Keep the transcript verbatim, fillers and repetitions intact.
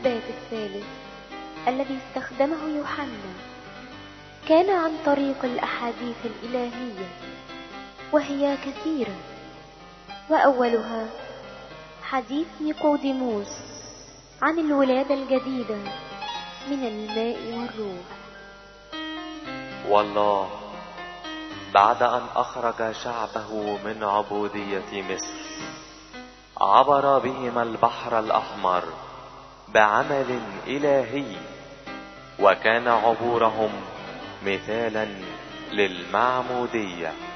الإثبات الثالث الذي استخدمه يوحنا كان عن طريق الأحاديث الإلهية، وهي كثيرة، وأولها حديث نيقوديموس عن الولادة الجديدة من الماء والروح. والله بعد أن أخرج شعبه من عبودية مصر عبر بهم البحر الأحمر بعمل إلهي، وكان عبورهم مثالا للمعمودية.